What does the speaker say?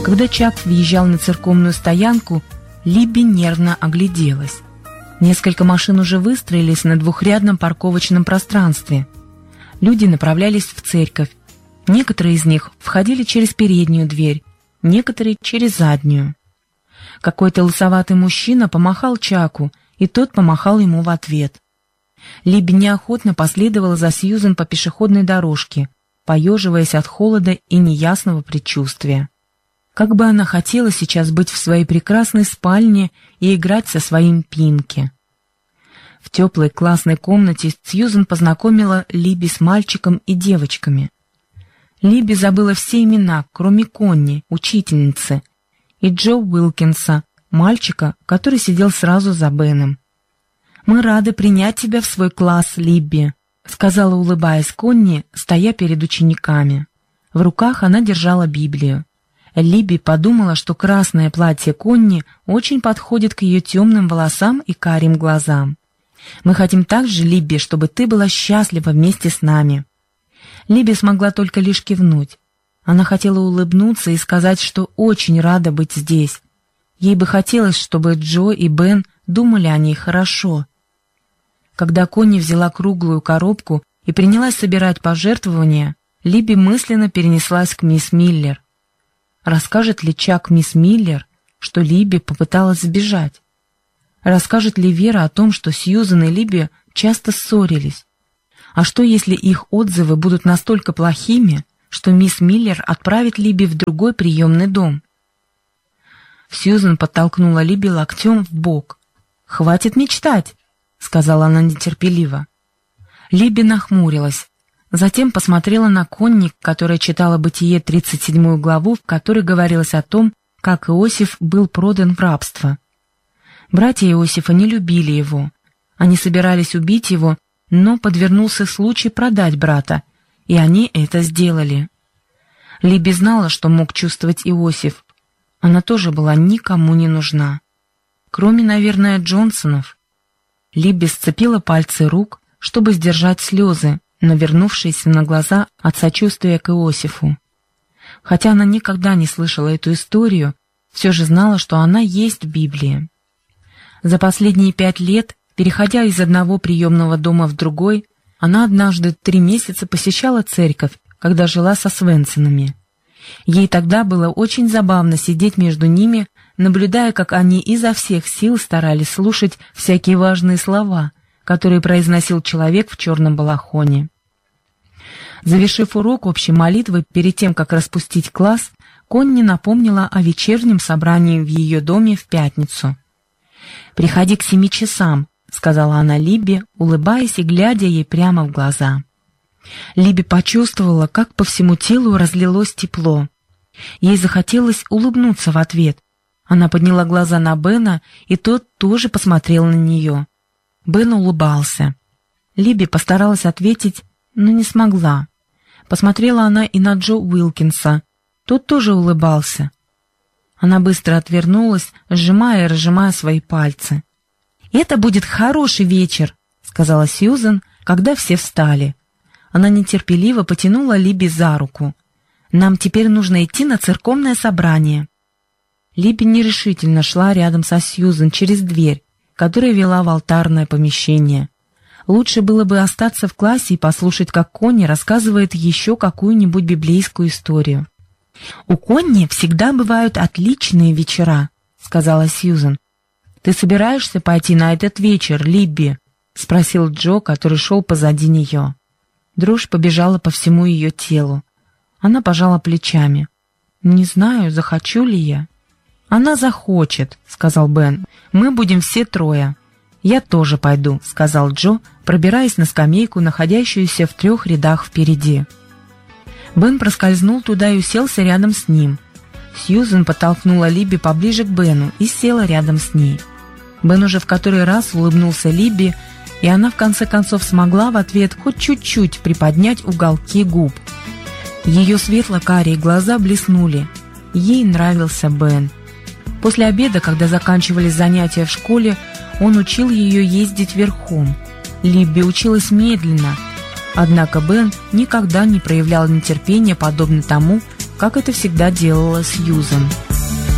Когда Чак въезжал на церковную стоянку, Либби нервно огляделась. Несколько машин уже выстроились на двухрядном парковочном пространстве. Люди направлялись в церковь. Некоторые из них входили через переднюю дверь, некоторые через заднюю. Какой-то лысоватый мужчина помахал Чаку, и тот помахал ему в ответ. Либби неохотно последовала за Сьюзен по пешеходной дорожке, поеживаясь от холода и неясного предчувствия. Как бы она хотела сейчас быть в своей прекрасной спальне и играть со своим Пинки. В теплой классной комнате Сьюзен познакомила Либби с мальчиком и девочками. Либби забыла все имена, кроме Конни, учительницы, и Джо Уилкинса, мальчика, который сидел сразу за Беном. «Мы рады принять тебя в свой класс, Либби», — сказала, улыбаясь Конни, стоя перед учениками. В руках она держала Библию. Либби подумала, что красное платье Конни очень подходит к ее темным волосам и карим глазам. «Мы хотим также, Либби, чтобы ты была счастлива вместе с нами». Либби смогла только лишь кивнуть. Она хотела улыбнуться и сказать, что очень рада быть здесь. Ей бы хотелось, чтобы Джо и Бен думали о ней хорошо. Когда Конни взяла круглую коробку и принялась собирать пожертвования, Либби мысленно перенеслась к мисс Миллер. Расскажет ли Чак мисс Миллер, что Либби попыталась сбежать? Расскажет ли Вера о том, что Сьюзен и Либби часто ссорились? А что, если их отзывы будут настолько плохими, что мисс Миллер отправит Либби в другой приемный дом? Сьюзен подтолкнула Либби локтем в бок. «Хватит мечтать», — сказала она нетерпеливо. Либби нахмурилась. Затем посмотрела на Конни, которая читала Бытие 37 главу, в которой говорилось о том, как Иосиф был продан в рабство. Братья Иосифа не любили его. Они собирались убить его, но подвернулся случай продать брата, и они это сделали. Либби знала, что мог чувствовать Иосиф. Она тоже была никому не нужна. Кроме, наверное, Джонсонов. Либби сцепила пальцы рук, чтобы сдержать слезы, навернувшиеся на глаза от сочувствия к Иосифу. Хотя она никогда не слышала эту историю, все же знала, что она есть в Библии. За последние 5 лет, переходя из одного приемного дома в другой, она однажды 3 месяца посещала церковь, когда жила со Свенсонами. Ей тогда было очень забавно сидеть между ними, наблюдая, как они изо всех сил старались слушать всякие важные слова, которые произносил человек в черном балахоне. Завершив урок общей молитвы перед тем, как распустить класс, Конни напомнила о вечернем собрании в ее доме в пятницу. «Приходи к 7 часам», — сказала она Либби, улыбаясь и глядя ей прямо в глаза. Либби почувствовала, как по всему телу разлилось тепло. Ей захотелось улыбнуться в ответ. Она подняла глаза на Бена, и тот тоже посмотрел на нее. Бен улыбался. Либби постаралась ответить, но не смогла. Посмотрела она и на Джо Уилкинса. Тот тоже улыбался. Она быстро отвернулась, сжимая и разжимая свои пальцы. «Это будет хороший вечер», — сказала Сьюзен, когда все встали. Она нетерпеливо потянула Либби за руку. «Нам теперь нужно идти на церковное собрание». Либби нерешительно шла рядом со Сьюзен через дверь, которая вела в алтарное помещение. Лучше было бы остаться в классе и послушать, как Конни рассказывает еще какую-нибудь библейскую историю. «У Конни всегда бывают отличные вечера», — сказала Сьюзен. «Ты собираешься пойти на этот вечер, Либби?» — спросил Джо, который шел позади нее. Дрожь побежала по всему ее телу. Она пожала плечами. «Не знаю, захочу ли я». «Она захочет», — сказал Бен. «Мы будем все 3. «Я тоже пойду», — сказал Джо, пробираясь на скамейку, находящуюся в 3 рядах впереди. Бен проскользнул туда и уселся рядом с ним. Сьюзен подтолкнула Либби поближе к Бену и села рядом с ней. Бен уже в который раз улыбнулся Либби, и она в конце концов смогла в ответ хоть чуть-чуть приподнять уголки губ. Ее светло-карие глаза блеснули. Ей нравился Бен. После обеда, когда заканчивались занятия в школе, он учил ее ездить верхом. Либби училась медленно, однако Бен никогда не проявлял нетерпения, подобно тому, как это всегда делала Сьюзан.